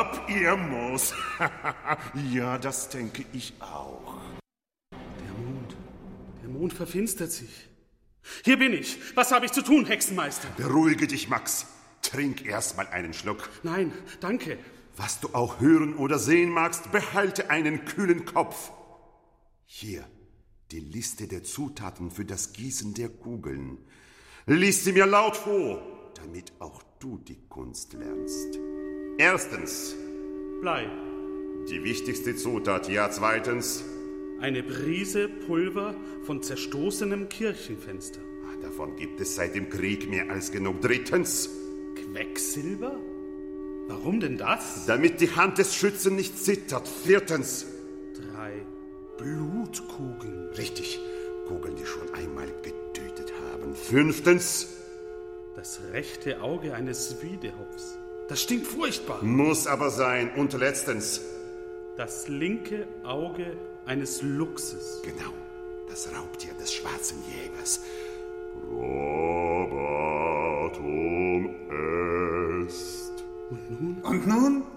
ab, ihr Moos. Ja, das denke ich auch. Der Mond verfinstert sich. Hier bin ich. Was habe ich zu tun, Hexenmeister? Beruhige dich, Max. Trink erst mal einen Schluck. Nein, danke. Was du auch hören oder sehen magst, behalte einen kühlen Kopf. Hier, die Liste der Zutaten für das Gießen der Kugeln. Lies sie mir laut vor, damit auch du die Kunst lernst. Erstens. Blei. Die wichtigste Zutat, ja. Zweitens. Eine Prise Pulver von zerstoßenem Kirchenfenster. Davon gibt es seit dem Krieg mehr als genug. Drittens. Quecksilber? Warum denn das? Damit die Hand des Schützen nicht zittert. Viertens. 3 Blutkugeln. Richtig, Kugeln, die schon einmal getötet haben. Fünftens. Das rechte Auge eines Wiedehopfs. Das stinkt furchtbar. Muss aber sein. Und letztens. Das linke Auge eines Luchses. Genau, das Raubtier des schwarzen Jägers. Probatum est. Und nun? Und nun?